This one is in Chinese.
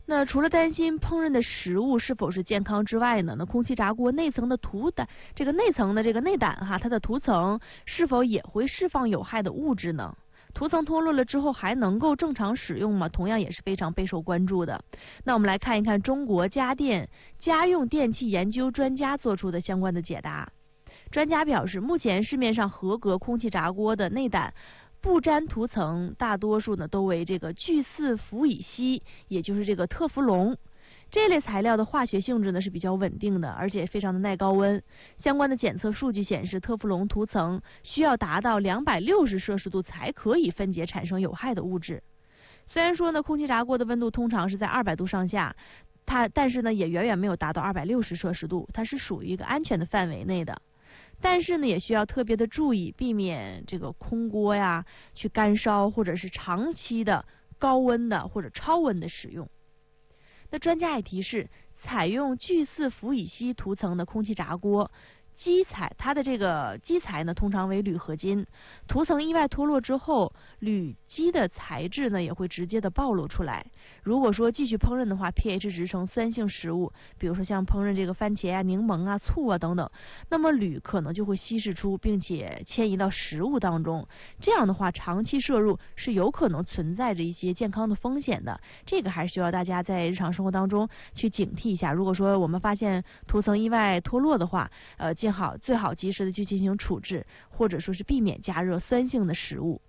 那除了担心烹饪的食物是否是健康之外呢，那空气炸锅内层的内层的这个内胆哈，它的涂层是否也会释放有害的物质呢？涂层脱落了之后还能够正常使用吗？同样也是非常备受关注的。那我们来看一看中国家用电器研究专家做出的相关的解答。专家表示，目前市面上合格空气炸锅的内胆不粘涂层大多数呢都为这个聚四氟乙烯，也就是这个特氟龙。这类材料的化学性质呢是比较稳定的，而且非常的耐高温。相关的检测数据显示，特氟龙涂层需要达到260摄氏度才可以分解产生有害的物质。虽然说呢，空气炸锅的温度通常是在200度上下，但是呢也远远没有达到260摄氏度，它是属于一个安全的范围内的。但是呢，也需要特别的注意，避免这个空锅呀去干烧，或者是长期的高温的或者超温的使用。那专家也提示，采用聚四氟乙烯涂层的空气炸锅，它的这个基材呢通常为铝合金，涂层意外脱落之后，铝基的材质呢也会直接的暴露出来。如果说继续烹饪的话， pH 值呈酸性食物，比如说像烹饪这个番茄啊、柠檬啊、醋啊等等，那么铝可能就会稀释出并且迁移到食物当中，这样的话长期摄入是有可能存在着一些健康的风险的。这个还是需要大家在日常生活当中去警惕一下。如果说我们发现涂层意外脱落的话，最好及时的去进行处置，或者说是避免加热酸性的食物。